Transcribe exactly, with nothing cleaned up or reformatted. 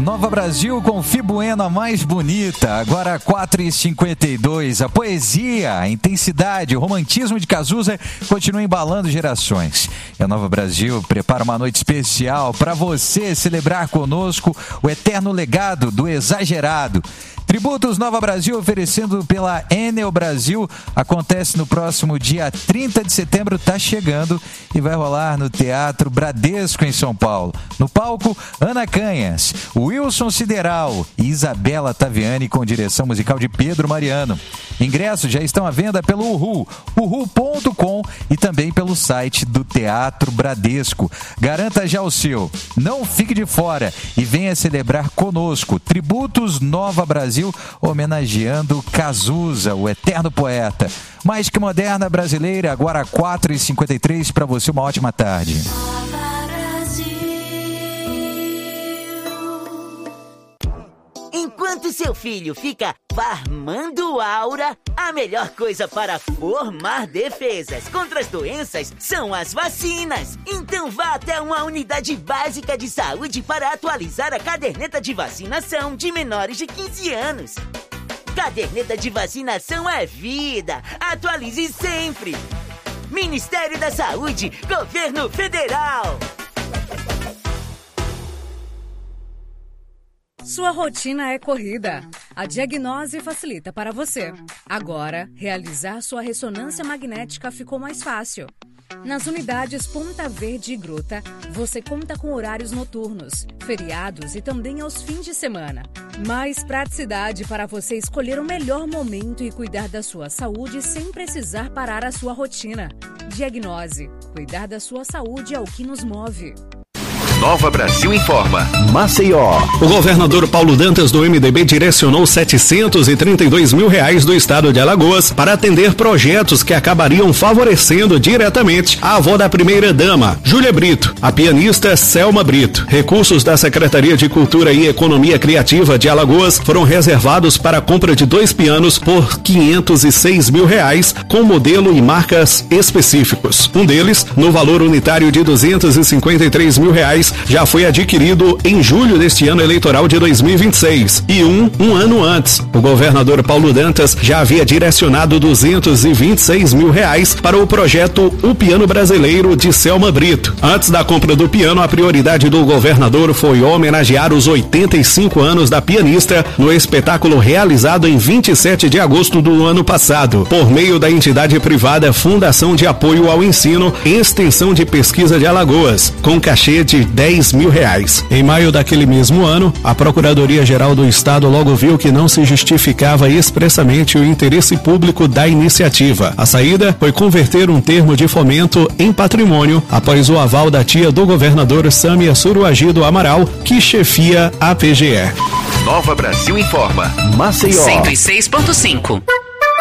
Nova Brasil com Fibuena mais bonita, agora quatro e cinquenta e dois. A poesia, a intensidade, o romantismo de Cazuza continua embalando gerações. E a Nova Brasil prepara uma noite especial para você celebrar conosco o eterno legado do exagerado. Tributos Nova Brasil oferecendo pela Enel Brasil acontece no próximo dia trinta de setembro, tá chegando e vai rolar no Teatro Bradesco em São Paulo. No palco, Ana Canhas, Wilson Sideral e Isabela Taviani com direção musical de Pedro Mariano. Ingressos já estão à venda pelo Uhu, uhu ponto com e também pelo site do Teatro Bradesco. Garanta já o seu, não fique de fora e venha celebrar conosco. Tributos Nova Brasil homenageando Cazuza, o eterno poeta. Mais que moderna brasileira, agora quatro e cinquenta e três, para você uma ótima tarde. Enquanto seu filho fica farmando aura, a melhor coisa para formar defesas contra as doenças são as vacinas. Então vá até uma unidade básica de saúde para atualizar a caderneta de vacinação de menores de quinze anos. Caderneta de vacinação é vida. Atualize sempre. Ministério da Saúde, Governo Federal. Sua rotina é corrida. A Diagnose facilita para você. Agora, realizar sua ressonância magnética ficou mais fácil. Nas unidades Ponta Verde e Gruta, você conta com horários noturnos, feriados e também aos fins de semana. Mais praticidade para você escolher o melhor momento e cuidar da sua saúde sem precisar parar a sua rotina. Diagnose. Cuidar da sua saúde é o que nos move. Nova Brasil informa. Maceió. O governador Paulo Dantas do M D B direcionou setecentos e trinta e dois mil reais do estado de Alagoas para atender projetos que acabariam favorecendo diretamente a avó da primeira-dama, Júlia Brito, a pianista Selma Brito. Recursos da Secretaria de Cultura e Economia Criativa de Alagoas foram reservados para a compra de dois pianos por quinhentos e seis mil reais, com modelo e marcas específicos. Um deles, no valor unitário de duzentos e cinquenta e três mil reais, já foi adquirido em julho deste ano eleitoral de dois mil e vinte e seis e um, um ano antes. O governador Paulo Dantas já havia direcionado duzentos e vinte e seis mil reais para o projeto O Piano Brasileiro de Selma Brito. Antes da compra do piano, a prioridade do governador foi homenagear os oitenta e cinco anos da pianista no espetáculo realizado em vinte e sete de agosto do ano passado, por meio da entidade privada Fundação de Apoio ao Ensino e Extensão de Pesquisa de Alagoas, com cachê de dez mil reais. Em maio daquele mesmo ano, a Procuradoria-Geral do Estado logo viu que não se justificava expressamente o interesse público da iniciativa. A saída foi converter um termo de fomento em patrimônio após o aval da tia do governador Sâmia Suruagi Amaral, que chefia a P G E. Nova Brasil informa. Maceió. cento e seis ponto cinco.